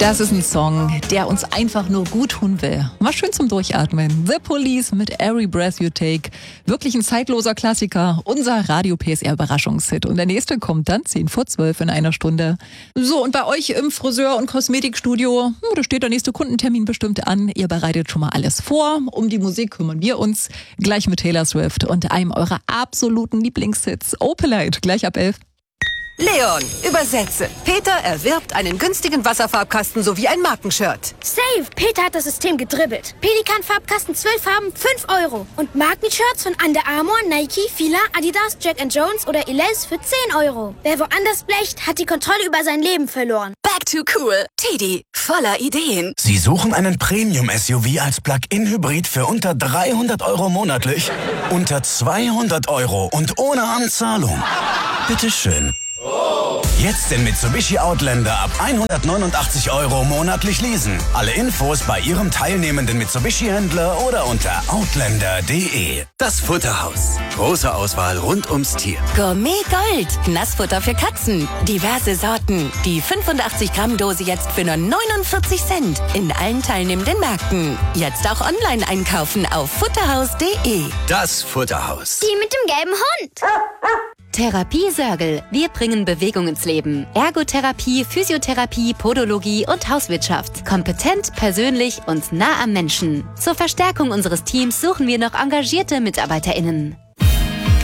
Das ist ein Song, der uns einfach nur gut tun will. War schön zum Durchatmen. The Police mit Every Breath You Take. Wirklich ein zeitloser Klassiker. Unser Radio-PSR-Überraschungshit. Und der nächste kommt dann 10:12 in einer Stunde. So, und bei euch im Friseur- und Kosmetikstudio, da steht der nächste Kundentermin bestimmt an. Ihr bereitet schon mal alles vor. Um die Musik kümmern wir uns. Gleich mit Taylor Swift und einem eurer absoluten Lieblingshits. Opalite, gleich ab 11. Leon, übersetze. Peter erwirbt einen günstigen Wasserfarbkasten sowie ein Markenshirt. Save! Peter hat das System gedribbelt. Pelikan-Farbkasten 12 Farben, 5 €. Und Markenshirts von Under Armour, Nike, Fila, Adidas, Jack & Jones oder Elize für 10 €. Wer woanders blecht, hat die Kontrolle über sein Leben verloren. Back to cool. Teddy, voller Ideen. Sie suchen einen Premium-SUV als Plug-in-Hybrid für unter 300 € monatlich? Unter 200 € und ohne Anzahlung. Bitteschön. Jetzt den Mitsubishi Outlander ab 189 € monatlich leasen. Alle Infos bei Ihrem teilnehmenden Mitsubishi-Händler oder unter outlander.de. Das Futterhaus. Große Auswahl rund ums Tier. Gourmet Gold. Nassfutter für Katzen. Diverse Sorten. Die 85-Gramm-Dose jetzt für nur 49 Cent. In allen teilnehmenden Märkten. Jetzt auch online einkaufen auf futterhaus.de. Das Futterhaus. Die mit dem gelben Hund. Therapie Sörgel. Wir bringen Bewegung ins Leben. Ergotherapie, Physiotherapie, Podologie und Hauswirtschaft. Kompetent, persönlich und nah am Menschen. Zur Verstärkung unseres Teams suchen wir noch engagierte MitarbeiterInnen.